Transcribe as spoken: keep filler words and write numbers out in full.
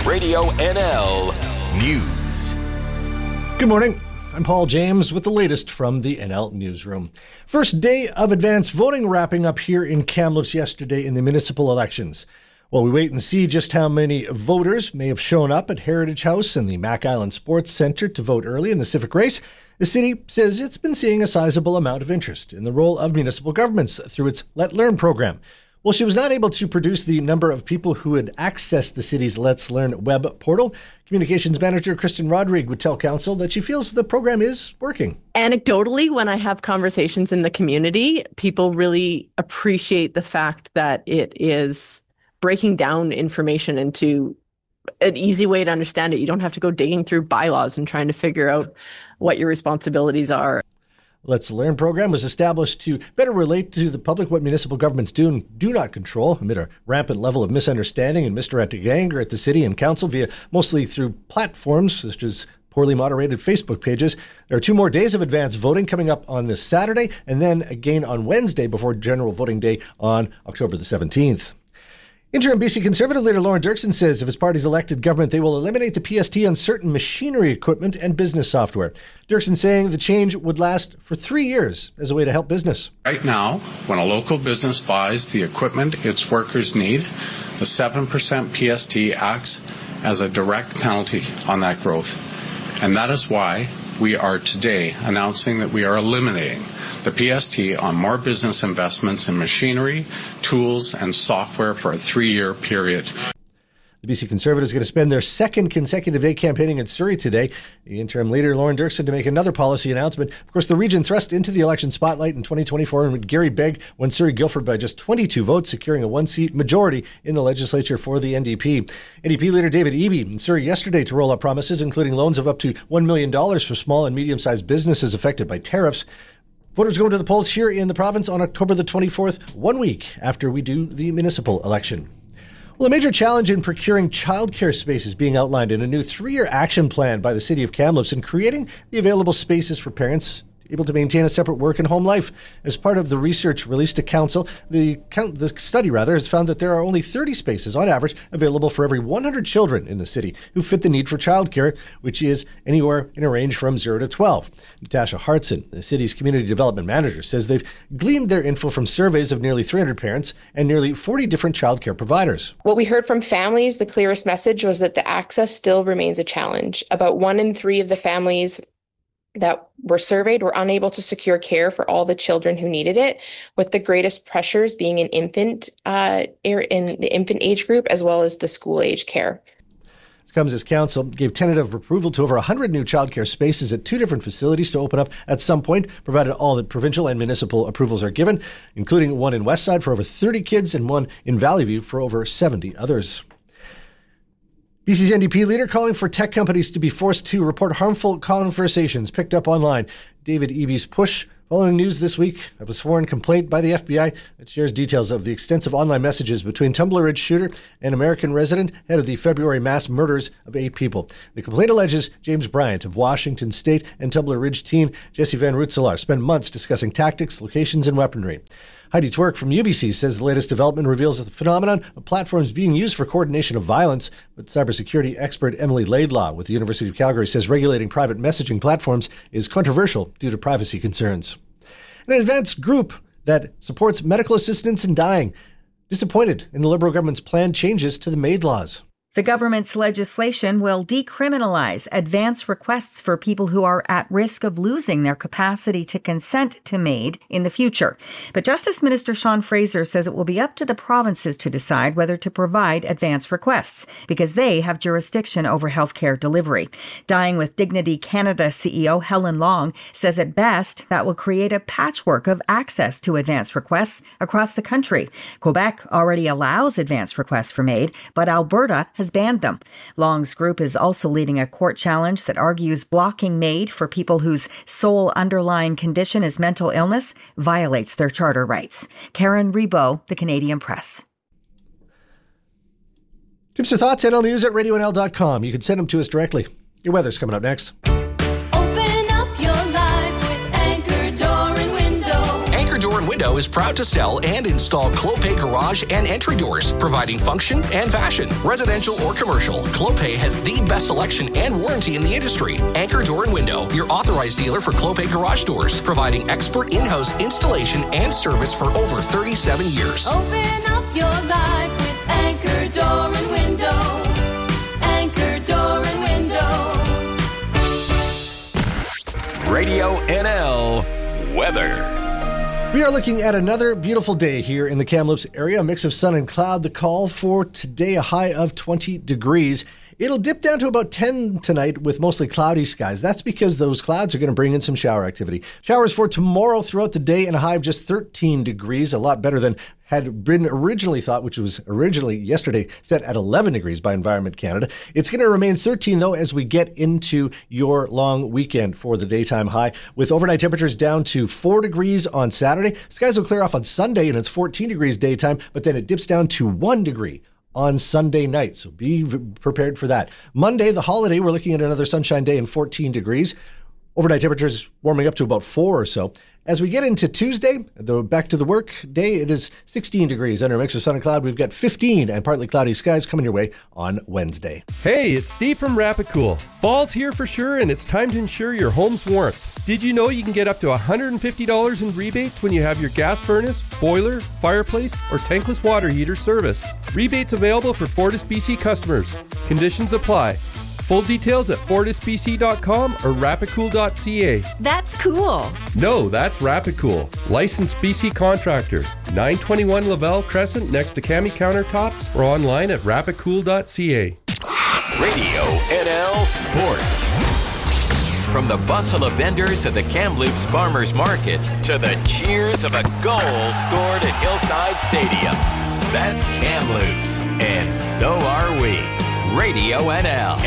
Radio N L News. Good morning. I'm Paul James with the latest from the N L Newsroom. First day of advance voting wrapping up here in Kamloops yesterday in the municipal elections. While we wait and see just how many voters may have shown up at Heritage House and the Mac Island Sports Centre to vote early in the civic race, the city says it's been seeing a sizable amount of interest in the role of municipal governments through its Let Learn program. While she was not able to produce the number of people who had accessed the city's Let's Learn web portal, Communications Manager Kristen Rodrigue would tell council that she feels the program is working. Anecdotally, when I have conversations in the community, people really appreciate the fact that it is breaking down information into an easy way to understand it. You don't have to go digging through bylaws and trying to figure out what your responsibilities are. Let's Learn program was established to better relate to the public what municipal governments do and do not control amid a rampant level of misunderstanding and misdirected anger at the city and council via mostly through platforms such as poorly moderated Facebook pages. There are two more days of advance voting coming up on this Saturday and then again on Wednesday before general voting day on October the seventeenth. Interim B C Conservative leader Lorne Dirksen says if his party's elected government, they will eliminate the P S T on certain machinery equipment and business software. Dirksen saying the change would last for three years as a way to help business. Right now, when a local business buys the equipment its workers need, the seven percent P S T acts as a direct penalty on that growth. And that is why we are today announcing that we are eliminating the P S T on more business investments in machinery, tools, and software for a three-year period. The B C Conservatives are going to spend their second consecutive day campaigning in Surrey today. The interim leader, Lorne Dirksen, to make another policy announcement. Of course, the region thrust into the election spotlight in twenty twenty-four, and Gary Begg won Surrey-Guildford by just twenty-two votes, securing a one-seat majority in the legislature for the N D P. N D P leader David Eby in Surrey yesterday to roll out promises, including loans of up to one million dollars for small and medium-sized businesses affected by tariffs. Voters go to the polls here in the province on October the twenty-fourth, one week after we do the municipal election. Well, a major challenge in procuring childcare space is being outlined in a new three-year action plan by the City of Kamloops in creating the available spaces for parents able to maintain a separate work and home life. As part of the research released to council, the, the study rather has found that there are only thirty spaces on average available for every one hundred children in the city who fit the need for childcare, which is anywhere in a range from zero to twelve. Natasha Hartson, the city's community development manager, says they've gleaned their info from surveys of nearly three hundred parents and nearly forty different childcare providers. What we heard from families, the clearest message was that the access still remains a challenge. About one in three of the families that were surveyed were unable to secure care for all the children who needed it, with the greatest pressures being in infant uh, in the infant age group as well as the school age care. This comes as council gave tentative approval to over one hundred new childcare spaces at two different facilities to open up at some point, provided all the provincial and municipal approvals are given, including one in Westside for over thirty kids and one in Valley View for over seventy others. B C's N D P leader calling for tech companies to be forced to report harmful conversations picked up online. David Eby's push following news this week of a sworn complaint by the F B I that shares details of the extensive online messages between Tumbler Ridge shooter and American resident ahead of the February mass murders of eight people. The complaint alleges James Bryant of Washington State and Tumbler Ridge teen Jesse Van Rootselaar spent months discussing tactics, locations, and weaponry. Heidi Twerk from U B C says the latest development reveals the phenomenon of platforms being used for coordination of violence, but cybersecurity expert Emily Laidlaw with the University of Calgary says regulating private messaging platforms is controversial due to privacy concerns. An advanced group that supports medical assistance in dying disappointed in the Liberal government's planned changes to the MAID laws. The government's legislation will decriminalize advance requests for people who are at risk of losing their capacity to consent to MAID in the future. But Justice Minister Sean Fraser says it will be up to the provinces to decide whether to provide advance requests because they have jurisdiction over healthcare delivery. Dying with Dignity Canada C E O Helen Long says at best that will create a patchwork of access to advance requests across the country. Quebec already allows advance requests for MAID, but Alberta has banned them. Long's group is also leading a court challenge that argues blocking MAID for people whose sole underlying condition is mental illness violates their charter rights. Karen Rebo, The Canadian Press. Tips or thoughts, N L News at radio N L dot com. You can send them to us directly. Your weather's coming up next. Open up your life with Anchor Door and Window. Anchor Door and Window Window is proud to sell and install Clopay garage and entry doors, providing function and fashion. Residential or commercial, Clopay has the best selection and warranty in the industry. Anchor Door and Window, your authorized dealer for Clopay garage doors, providing expert in-house installation and service for over thirty-seven years. Open up your life with Anchor Door and Window. Anchor Door and Window. Radio N L weather. We are looking at another beautiful day here in the Kamloops area. A mix of sun and cloud. The call for today, a high of twenty degrees. It'll dip down to about ten tonight with mostly cloudy skies. That's because those clouds are going to bring in some shower activity. Showers for tomorrow throughout the day and a high of just thirteen degrees, a lot better than had been originally thought, which was originally yesterday set at eleven degrees by Environment Canada. It's going to remain thirteen, though, as we get into your long weekend for the daytime high, with overnight temperatures down to four degrees on Saturday. Skies will clear off on Sunday, and it's fourteen degrees daytime, but then it dips down to one degree on Sunday night, so be prepared for that. Monday, the holiday, we're looking at another sunshine day and fourteen degrees. Overnight temperatures warming up to about four or so. As we get into Tuesday, the back to the work day, it is sixteen degrees under a mix of sun and cloud. We've got fifteen and partly cloudy skies coming your way on Wednesday. Hey, it's Steve from Rapicool. Fall's here for sure, and it's time to ensure your home's warmth. Did you know you can get up to one hundred fifty dollars in rebates when you have your gas furnace, boiler, fireplace, or tankless water heater serviced? Rebates available for FortisBC customers. Conditions apply. Full details at fortis b c dot com or rapicool dot c a. That's cool. No, that's Rapicool. Licensed B C contractor. nine twenty-one Lavelle Crescent next to Cami Countertops or online at rapicool dot c a. Radio N L Sports. From the bustle of vendors at the Kamloops Farmers Market to the cheers of a goal scored at Hillside Stadium. That's Kamloops, and so are we. Radio N L.